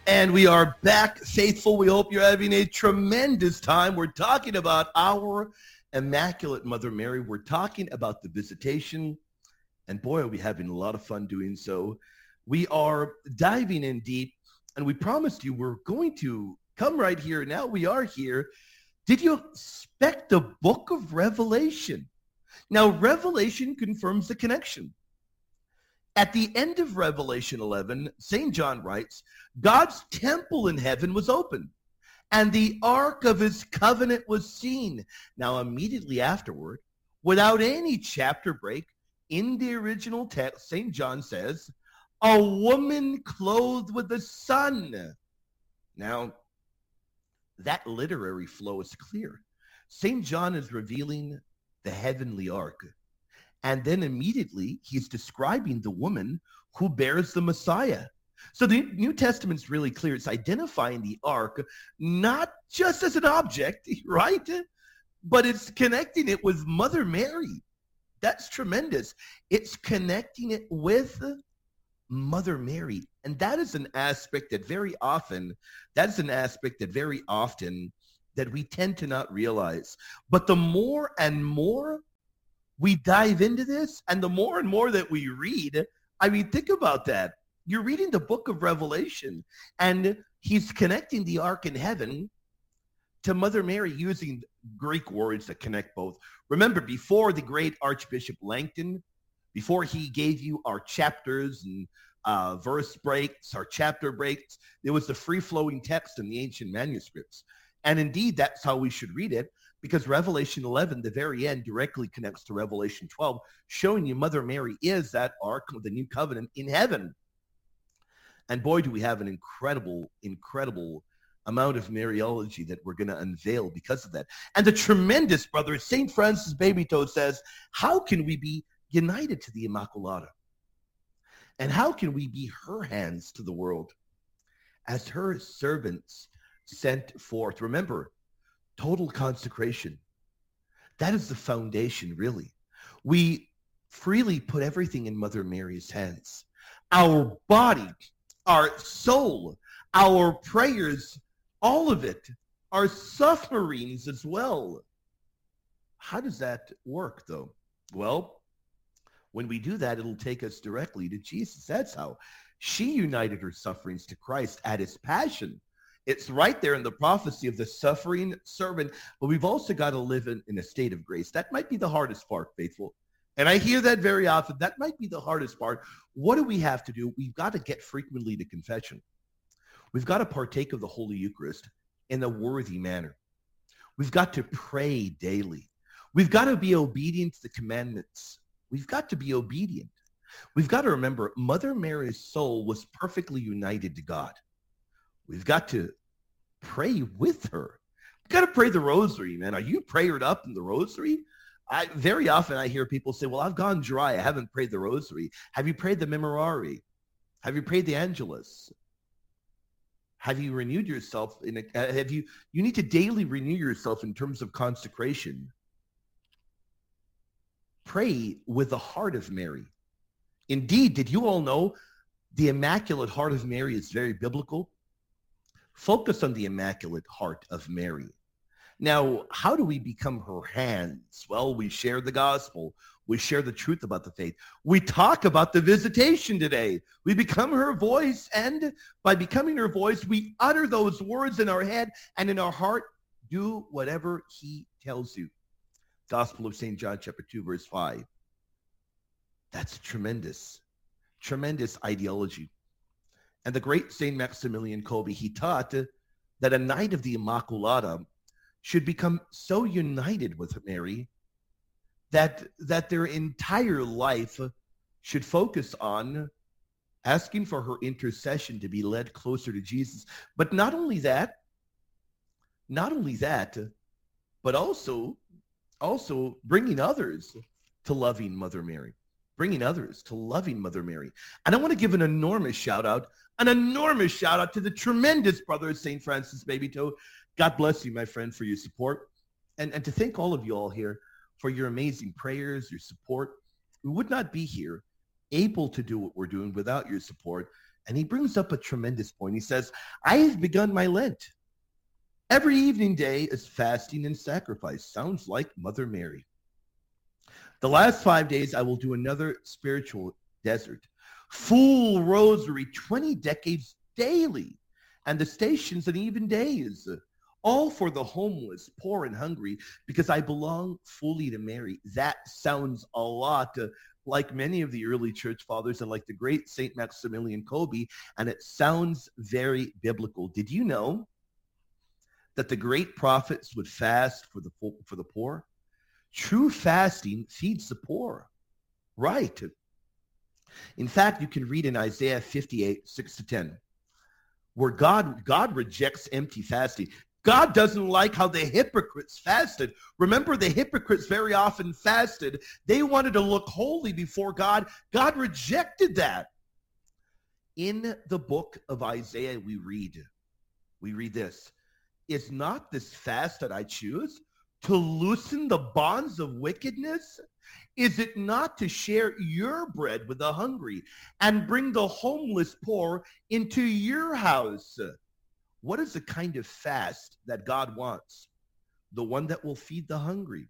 And we are back, faithful. We hope you're having a tremendous time. We're talking about our Immaculate Mother Mary. We're talking about the visitation. And boy, are we having a lot of fun doing so. We are diving in deep, and we promised you we're going to come right here. Now we are here. Did you expect the book of Revelation? Now, Revelation confirms the connection. At the end of Revelation 11, St. John writes, God's temple in heaven was open, and the ark of his covenant was seen. Now, immediately afterward, without any chapter break, in the original text, St. John says, a woman clothed with the sun. Now, that literary flow is clear. St. John is revealing the heavenly ark. And then immediately he's describing the woman who bears the Messiah. So the New Testament's really clear. It's identifying the ark not just as an object, right? But it's connecting it with Mother Mary. That's tremendous. It's connecting it with Mother Mary. And that is an aspect that very often that we tend to not realize. But the more and more we dive into this, and the more and more that we read, I mean, think about that. You're reading the book of Revelation, and he's connecting the ark in heaven to Mother Mary using Greek words that connect both. Remember, before the great Archbishop Langton, before he gave you our chapters and verse breaks, our chapter breaks, there was the free-flowing text in the ancient manuscripts. And indeed, that's how we should read it, because Revelation 11, the very end, directly connects to Revelation 12, showing you Mother Mary is that ark of the new covenant in heaven. And boy, do we have an incredible amount of Mariology that we're going to unveil because of that. And the tremendous brother, St. Francis Babytoe, says, how can we be united to the Immaculata? And how can we be her hands to the world as her servants sent forth? Remember, total consecration. That is the foundation, really. We freely put everything in Mother Mary's hands. Our body, our soul, our prayers, all of it, our sufferings as well. How does that work, though? Well, when we do that, it'll take us directly to Jesus. That's how she united her sufferings to Christ at his passion. It's right there in the prophecy of the suffering servant, but we've also got to live in a state of grace. That might be the hardest part, faithful. And I hear that very often. That might be the hardest part. What do we have to do? We've got to get frequently to confession. We've got to partake of the Holy Eucharist in a worthy manner. We've got to pray daily. We've got to be obedient to the commandments. We've got to be obedient. We've got to remember, Mother Mary's soul was perfectly united to God. We've got to pray with her. We've got to pray the rosary, man. Are you prayered up in the rosary? Very often I hear people say, well, I've gone dry. I haven't prayed the rosary. Have you prayed the Memorare? Have you prayed the Angelus? Have you renewed yourself? You need to daily renew yourself in terms of consecration. Pray with the heart of Mary. Indeed, did you all know the Immaculate Heart of Mary is very biblical? Focus on the Immaculate Heart of Mary. Now, how do we become her hands? Well, we share the gospel. We share the truth about the faith. We talk about the visitation today. We become her voice, and by becoming her voice, we utter those words in our head and in our heart. Do whatever he tells you. Gospel of St. John, chapter 2, verse 5. That's tremendous ideology. And the great St. Maximilian Kolbe, he taught that a Knight of the Immaculata should become so united with Mary that their entire life should focus on asking for her intercession to be led closer to Jesus. But not only that, but also bringing others to loving Mother Mary. Bringing others to loving Mother Mary. And I want to give an enormous shout out to the tremendous brother, St. Francis Babytoe. God bless you, my friend, for your support. And to thank all of you all here for your amazing prayers, your support. We would not be here able to do what we're doing without your support. And he brings up a tremendous point. He says, I have begun my Lent. Every evening day is fasting and sacrifice. Sounds like Mother Mary. The last 5 days, I will do another spiritual desert. Full rosary, 20 decades daily. And the stations and even days. All for the homeless, poor, and hungry, because I belong fully to Mary. That sounds a lot like many of the early church fathers and like the great St. Maximilian Kolbe, and it sounds very biblical. Did you know that the great prophets would fast for the poor? True fasting feeds the poor, right? In fact, you can read in Isaiah 58, 6-10, where God rejects empty fasting. God doesn't like how the hypocrites fasted. Remember, the hypocrites very often fasted. They wanted to look holy before God. God rejected that. In the book of Isaiah, we read this. Is not this fast that I choose to loosen the bonds of wickedness? Is it not to share your bread with the hungry and bring the homeless poor into your house? What is the kind of fast that God wants? The one that will feed the hungry.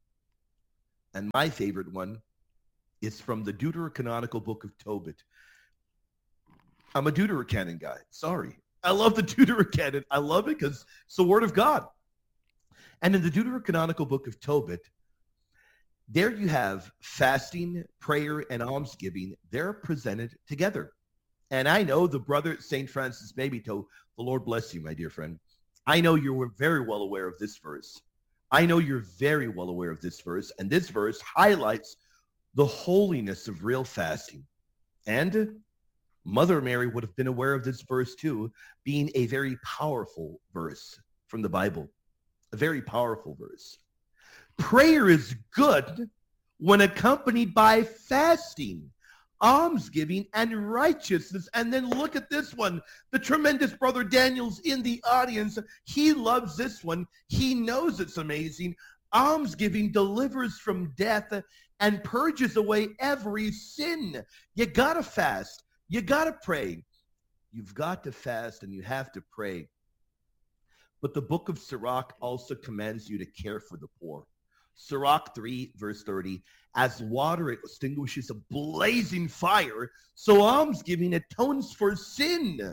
And my favorite one is from the Deuterocanonical book of Tobit. I'm a Deuterocanon guy. Sorry. I love the Deuterocanon. I love it because it's the word of God. And in the Deuterocanonical book of Tobit, there you have fasting, prayer, and almsgiving. They're presented together. And I know the brother St. Francis Babytoe, the Lord bless you, my dear friend. I know you're very well aware of this verse. I know you're very well aware of this verse. And this verse highlights the holiness of real fasting. And Mother Mary would have been aware of this verse too, being a very powerful verse from the Bible. A very powerful verse. Prayer is good when accompanied by fasting, almsgiving, and righteousness. And then look at this one. The tremendous brother Daniel's in the audience. He loves this one. He knows it's amazing. Almsgiving delivers from death and purges away every sin. You got to fast. You got to pray. You've got to fast and you have to pray. But the book of Sirach also commands you to care for the poor. Sirach 3, verse 30, as water extinguishes a blazing fire, so almsgiving atones for sin.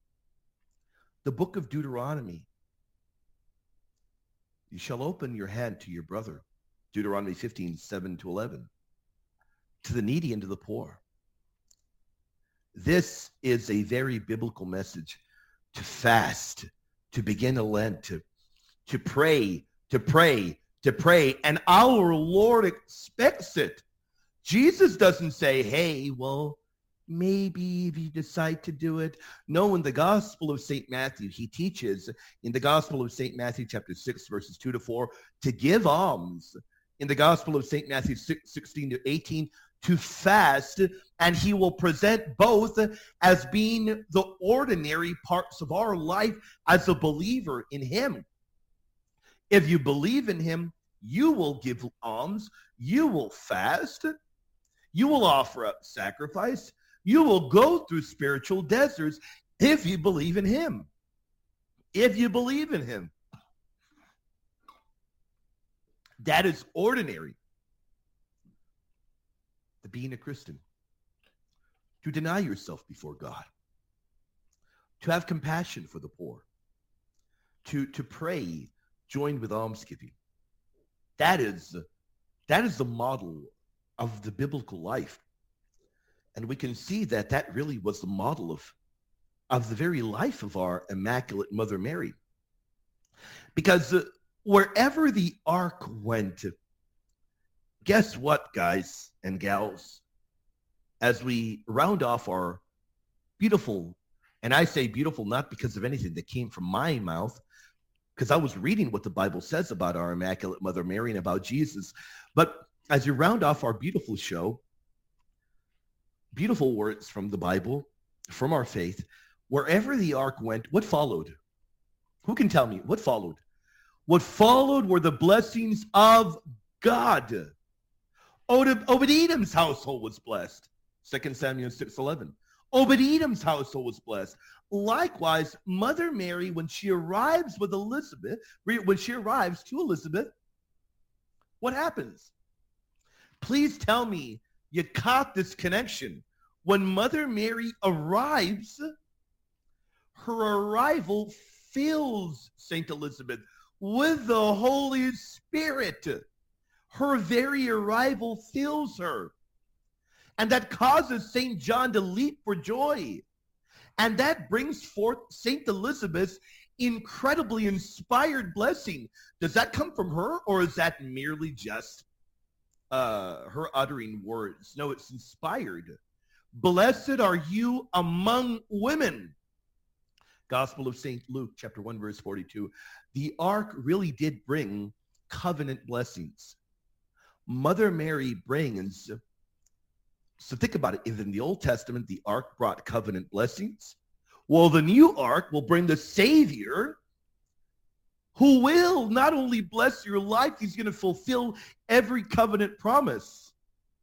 The book of Deuteronomy. You shall open your hand to your brother. Deuteronomy 15, 7-11. To the needy and to the poor. This is a very biblical message. To fast, to begin a Lent, to pray, to pray, to pray. And our Lord expects it. Jesus doesn't say, hey, well, maybe if you decide to do it. No, in the Gospel of St. Matthew, he teaches in the Gospel of St. Matthew, chapter 6, verses 2-4, to give alms. In the Gospel of St. Matthew 16-18, to fast, and he will present both as being the ordinary parts of our life as a believer in him. If you believe in him, you will give alms, you will fast, you will offer up sacrifice, you will go through spiritual deserts if you believe in him. If you believe in him. That is ordinary. To being a Christian. To deny yourself before God. To have compassion for the poor. To pray joined with almsgiving. That is the model of the biblical life. And we can see that really was the model of the very life of our Immaculate Mother Mary. Because wherever the ark went, guess what, guys and gals? As we round off our beautiful, and I say beautiful not because of anything that came from my mouth, because I was reading what the Bible says about our Immaculate Mother Mary and about Jesus. But as you round off our beautiful show, beautiful words from the Bible, from our faith, wherever the ark went, what followed? Who can tell me what followed? What followed were the blessings of God. Obed-Edom's household was blessed. 2 Samuel 6:11. Obed-Edom's household was blessed. Likewise, Mother Mary, when she arrives to Elizabeth, what happens? Please tell me you caught this connection. When Mother Mary arrives, her arrival fills St. Elizabeth with the Holy Spirit. Her very arrival fills her. And that causes St. John to leap for joy. And that brings forth St. Elizabeth's incredibly inspired blessing. Does that come from her, or is that merely just her uttering words? No, it's inspired. Blessed are you among women. Gospel of St. Luke, chapter 1, verse 42. The ark really did bring covenant blessings. Mother Mary brings, so think about it. If in the Old Testament, the ark brought covenant blessings, well, the new ark will bring the Savior who will not only bless your life, he's going to fulfill every covenant promise.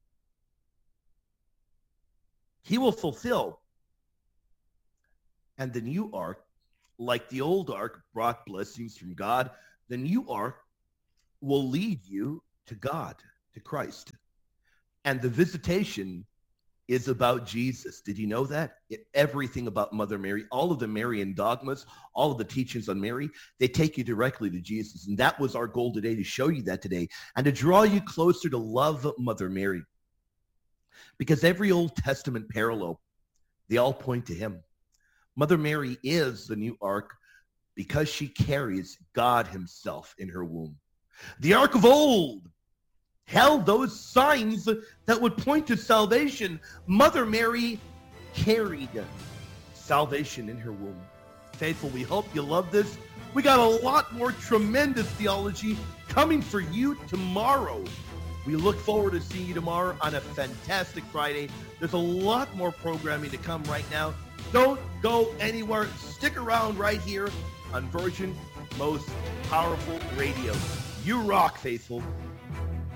He will fulfill. And the new ark, like the old ark, brought blessings from God. The new ark will lead you to God, to Christ. And the visitation is about Jesus. Did you know that? Everything about Mother Mary, all of the Marian dogmas, all of the teachings on Mary, they take you directly to Jesus. And that was our goal today, to show you that today and to draw you closer to love Mother Mary. Because every Old Testament parallel, they all point to him. Mother Mary is the new ark because she carries God himself in her womb. The ark of old held those signs that would point to salvation. Mother Mary carried salvation in her womb. Faithful, we hope you love this. We got a lot more tremendous theology coming for you tomorrow. We look forward to seeing you tomorrow on a fantastic Friday. There's a lot more programming to come right now. Don't go anywhere. Stick around right here on Virgin Most Powerful Radio. You rock, faithful.